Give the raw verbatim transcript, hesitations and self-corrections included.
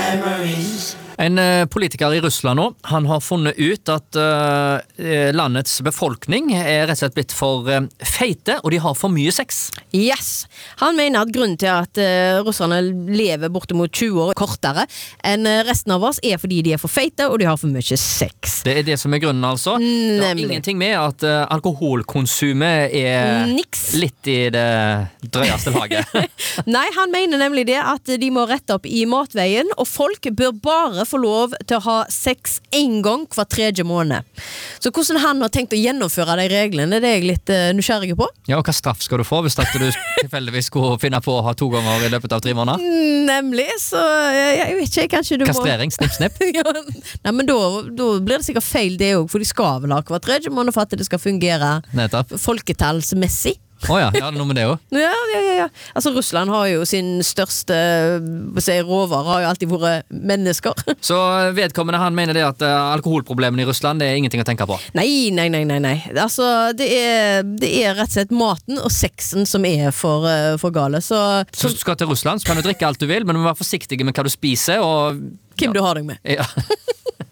En uh, politiker i Russland nå, han har funnet ut at uh, landets befolkning er rett og slett blitt for uh, feite, og de har for mye sex. Yes! Han mener at grunnen til at uh, russerne lever bortimot tjue år kortere enn resten av oss er fordi de er for feite, og de har for mye sex. Det er det som er grunnen, altså. Det har Nemlig. ingenting med at uh, alkoholkonsumet er Niks. litt i det drøyeste laget. Nei, han mener nemlig det at de må rette opp i matveien, og folk bør bare få lov til å ha sex en gang hver tredje måned. Så hvordan han har tenkt å gjennomføre de reglene, det er jeg litt uh, nysgjerrig på. Ja, og hva straff skal du få hvis at du tilfeldigvis skulle finne på å ha to ganger i løpet av tre måneder? Nemlig, så jeg, jeg vet ikke, kanskje du Kastrering, snipp, snipp. må... ja, nei, men da, da blir det sikkert feil det også, for de skal vel ha hver tredje måned for at det skal fungere Nettopp. folketallsmessig. Åja, ja, noe med det også. Ja, ja, ja, ja. Altså, Russland har jo sin største si, råvarer, har jo alltid vært mennesker. Så vedkommende han mener det at uh, alkoholproblemene i Russland det er ingenting å tenke på. Nei, nei, nei, nei, nei. Altså, det er, det er rett og slett maten og sexen som er for, uh, for gale. Så, Så hvis du skal til Russland, så kan du drikke alt du vil, men du må være forsiktig med hva du spiser, og hvem du har deg med. ja.